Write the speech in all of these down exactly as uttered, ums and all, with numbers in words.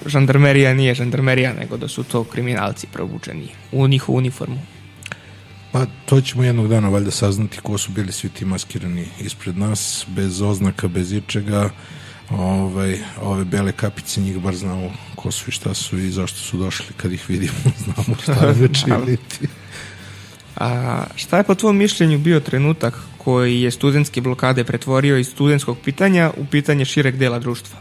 žandarmerija nije žandarmerija, nego da su to kriminalci probučeni u njihovu uniformu. Pa to ćemo jednog dana valjda saznati ko su bili svi ti maskirani ispred nas, bez oznaka, bez ičega. Ovaj, ove bele kapice, njih bar znamo ko su i šta su i zašto su došli, kad ih vidimo znamo šta je činiti. A šta je po tvom mišljenju bio trenutak koji je studentske blokade pretvorio iz studentskog pitanja u pitanje šireg dela društva?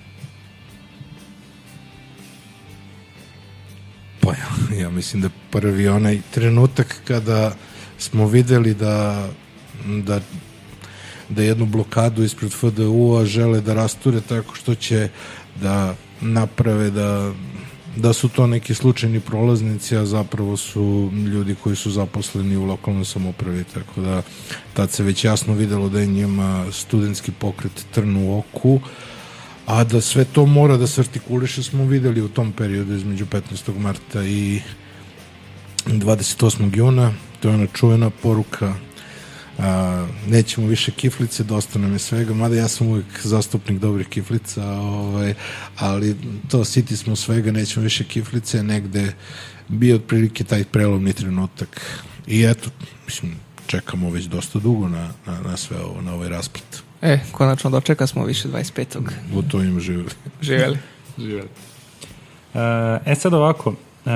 Pa ja, ja mislim da prvi onaj trenutak kada smo videli da da da jednu blokadu ispred F D U-a žele da rasture tako što će da naprave da, da su to neki slučajni prolaznici, a zapravo su ljudi koji su zaposleni u lokalnoj samoupravi, tako da tad se već jasno videlo da je njima studentski pokret trn u oku, a da sve to mora da se artikuliše smo videli u tom periodu između petnaestog marta i dvadeset osmog juna. To je ona čuvena poruka: a, nećemo više kiflice, dosta nam je svega, mada ja sam uvijek zastupnik dobrih kiflica, ovaj, ali to siti smo svega, nećemo više kiflice, negde bio otprilike taj prelomni trenutak i eto, mislim, čekamo već dosta dugo na, na, na sve ovo, na ovaj rasplet. E, konačno dočeka smo više dvadeset petog U to im živjeli. Živjeli. Živjeli. E sad ovako,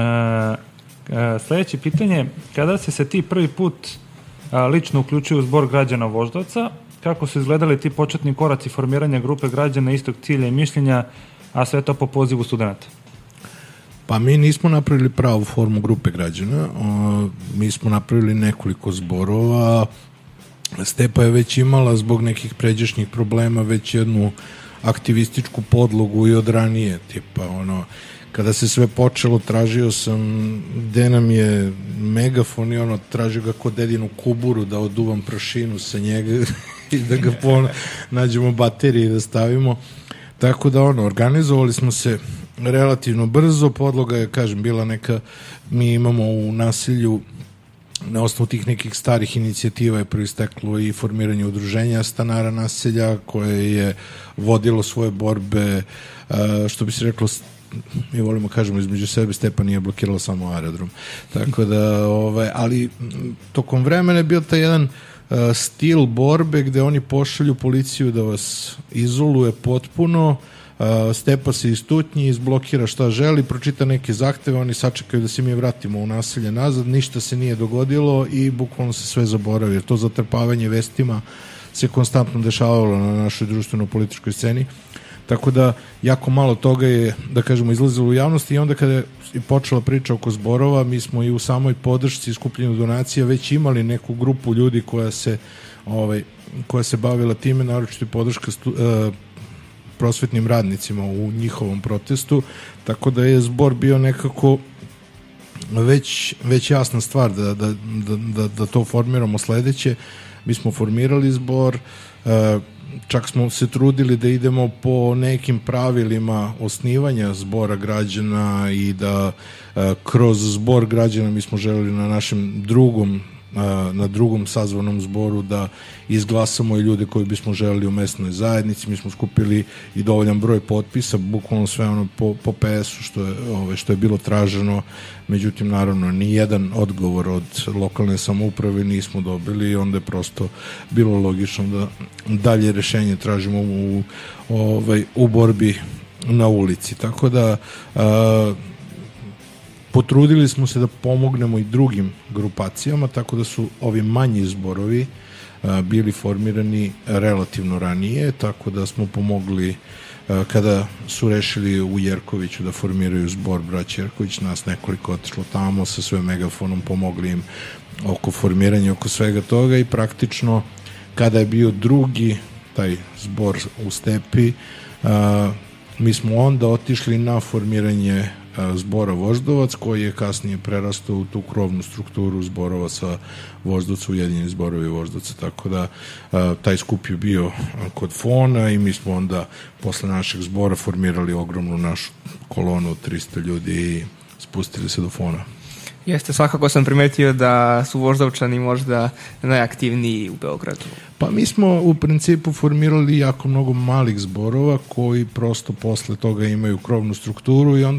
e, sljedeće pitanje, kada si se ti prvi put a, lično uključio u zbor građana Voždovca, kako su izgledali ti početni koraci formiranja grupe građana istog cilja i mišljenja, a sve to po pozivu studenta? Pa mi nismo napravili pravu formu grupe građana, o, mi smo napravili nekoliko zborova. Stepa je već imala zbog nekih pređašnjih problema već jednu aktivističku podlogu i od ranije, tipa ono, kada se sve počelo, tražio sam gde nam je megafon i ono, tražio ga kod dedinu kuburu da oduvam prašinu sa njega i da ga pon... nađemo baterije i da stavimo. Tako da ono, organizovali smo se relativno brzo, podloga je, kažem, bila neka, mi imamo u naselju na osnovu tih nekih starih inicijativa je proisteklo i formiranje udruženja stanara naselja koje je vodilo svoje borbe, što bi se reklo, mi volimo kažemo između sebe, Stepa nije blokirala samo aerodrom. Tako da, ovaj, ali tokom vremena je bio taj jedan uh, stil borbe gde oni pošalju policiju da vas izoluje potpuno, uh, Stepa se istutnji, izblokira šta želi, pročita neke zahteve, oni sačekaju da se mi vratimo u naselje nazad, ništa se nije dogodilo i bukvalno se sve zaboravi, jer to zatrpavanje vestima se konstantno dešavalo na našoj društveno-političkoj sceni. Tako da jako malo toga je, da kažemo, izlazilo u javnosti i onda kada je počela priča oko zborova, mi smo i u samoj podršci i skupljenju donacija već imali neku grupu ljudi koja se, ovaj, koja se bavila time, naročito i podrška stu, uh, prosvetnim radnicima u njihovom protestu, tako da je zbor bio nekako već, već jasna stvar da, da, da, da, da to formiramo sledeće. Mi smo formirali zbor, uh, čak smo se trudili da idemo po nekim pravilima osnivanja zbora građana i da a, kroz zbor građana mi smo želeli na našem drugom a, na drugom sazvanom zboru da izglasamo i ljude koji bismo želeli u mesnoj zajednici. Mi smo skupili i dovoljan broj potpisa, bukvalno sve ono po, po P S-u što je, ove, što je bilo traženo, međutim naravno ni jedan odgovor od lokalne samouprave nismo dobili i onda je prosto bilo logično da dalje rešenje tražimo u, ovaj, u borbi na ulici. Tako da a, potrudili smo se da pomognemo i drugim grupacijama, tako da su ovi manji zborovi a, bili formirani relativno ranije, tako da smo pomogli a, kada su rešili u Jerkoviću da formiraju zbor braća Jerković, nas nekoliko otišlo tamo sa svojim megafonom, pomogli im oko formiranja, oko svega toga i praktično kada je bio drugi taj zbor u Stepi, a, mi smo onda otišli na formiranje zbora Voždovac, koji je kasnije prerastao u tu krovnu strukturu zborova sa Voždovca, Ujedinjeni zborovi Voždovca, tako da a, taj skup je bio kod Fona i mi smo onda posle našeg zbora formirali ogromnu našu kolonu od trista ljudi i spustili se do Fona. Jeste, svakako sam primetio da su Voždovčani možda najaktivniji u Beogradu. Pa mi smo u principu formirali jako mnogo malih zborova koji prosto posle toga imaju krovnu strukturu i onda